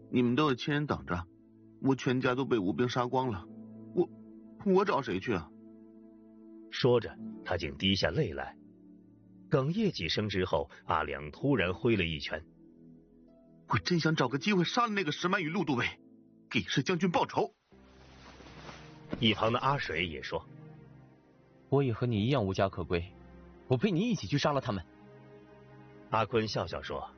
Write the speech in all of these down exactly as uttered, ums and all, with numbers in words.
你们都有亲人等着，我全家都被吴兵杀光了，我我找谁去啊？ 说着，他竟滴下泪来。哽咽几声之后，阿良突然挥了一拳。 我真想找个机会杀了那个石满与陆都尉，给石将军报仇。 一旁的阿水也说： 我也和你一样无家可归，我陪你一起去杀了他们。 阿坤笑笑说：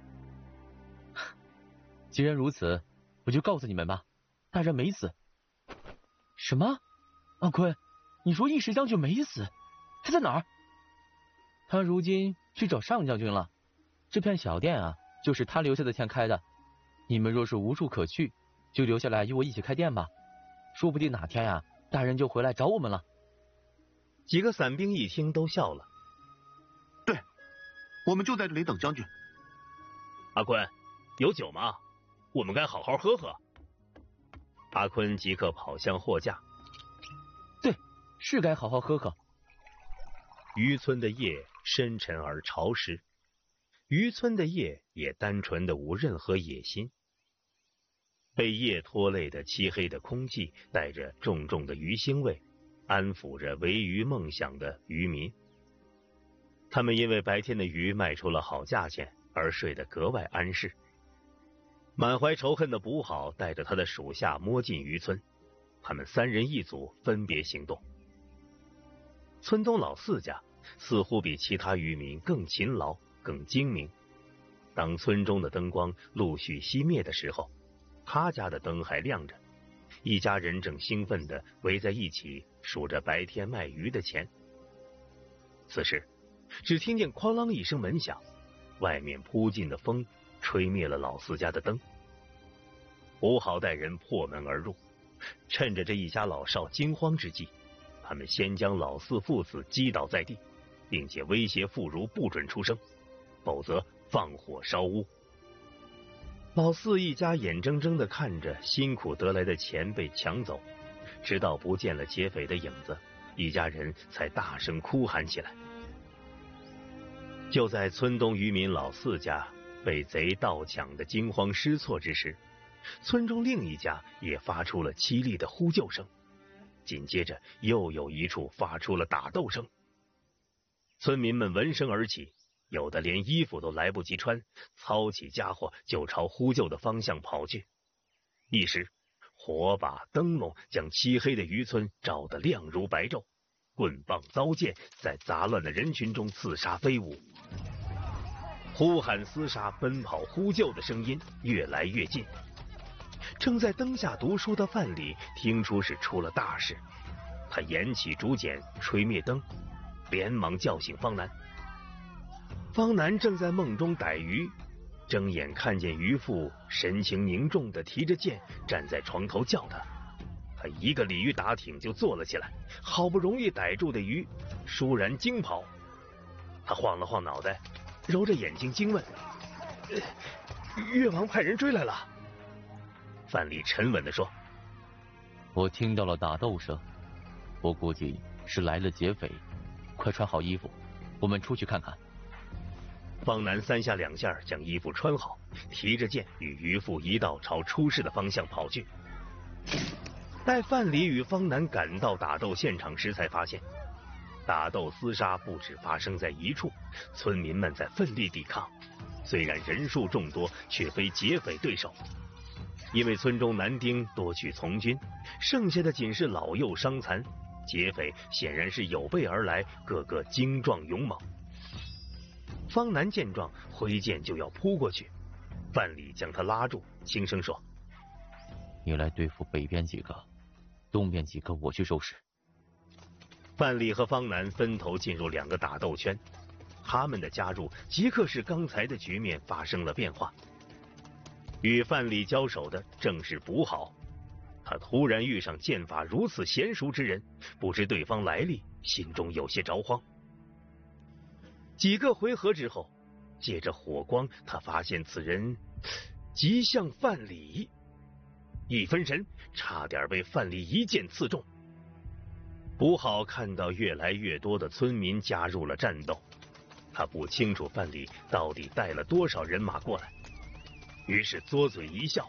既然如此，我就告诉你们吧，大人没死。什么？阿坤，你说义石将军没死？他在哪儿？他如今去找上将军了。这片小店啊，就是他留下的钱开的。你们若是无处可去，就留下来与我一起开店吧。说不定哪天呀、啊，大人就回来找我们了。 几个散兵一听都笑了。 对，我们就在这里等将军。 阿坤，有酒吗？我们该好好喝喝。阿坤即刻跑向货架。 对，是该好好喝喝。 渔村的夜深沉而潮湿，渔村的夜也单纯的无任何野心。被夜拖累的漆黑的空气带着重重的鱼腥味，安抚着为鱼梦想的渔民。他们因为白天的鱼卖出了好价钱而睡得格外安适。满怀仇恨的捕好带着他的属下摸进渔村，他们三人一组分别行动。村东老四家似乎比其他渔民更勤劳更精明。当村中的灯光陆续熄灭的时候，他家的灯还亮着，一家人正兴奋地围在一起数着白天卖鱼的钱。此时只听见哐啷一声门响，外面扑进的风吹灭了老四家的灯。捕好带人破门而入，趁着这一家老少惊慌之际，他们先将老四父子击倒在地，并且威胁妇孺不准出声，否则放火烧屋。老四一家眼睁睁地看着辛苦得来的钱被抢走，直到不见了劫匪的影子，一家人才大声哭喊起来。就在村东渔民老四家被贼盗抢的惊慌失措之时，村中另一家也发出了凄厉的呼救声，紧接着又有一处发出了打斗声。村民们闻声而起，有的连衣服都来不及穿，操起家伙就朝呼救的方向跑去。一时火把灯笼将漆黑的渔村照得亮如白昼，棍棒刀剑在杂乱的人群中刺杀飞舞，呼喊厮杀奔跑呼救的声音越来越近。正在灯下读书的范蠡听出是出了大事，他捡起竹简吹灭灯，连忙叫醒方南。方南正在梦中逮鱼，睁眼看见渔父神情凝重地提着剑站在床头叫他，他一个鲤鱼打挺就坐了起来，好不容易逮住的鱼倏然惊跑。他晃了晃脑袋，揉着眼睛惊问：越王派人追来了。范蠡沉稳地说： 我听到了打斗声，我估计是来了劫匪，快穿好衣服，我们出去看看。 方南三下两下将衣服穿好，提着剑与渔父一道朝出事的方向跑去。待范蠡与方南赶到打斗现场时，才发现打斗厮杀不止发生在一处，村民们在奋力抵抗，虽然人数众多，却非劫匪对手。因为村中男丁多去从军，剩下的仅是老幼伤残，劫匪显然是有备而来，个个精壮勇猛。方南见状，挥剑就要扑过去，范蠡将他拉住，轻声说： 你来对付北边几个，东边几个我去收拾。 范蠡和方南分头进入两个打斗圈，他们的加入即刻使刚才的局面发生了变化。与范蠡交手的正是捕好，他突然遇上剑法如此娴熟之人，不知对方来历，心中有些着慌。几个回合之后，借着火光，他发现此人极像范蠡，一分神，差点被范蠡一剑刺中。捕好看到越来越多的村民加入了战斗，他不清楚范蠡到底带了多少人马过来，于是嘬嘴一笑，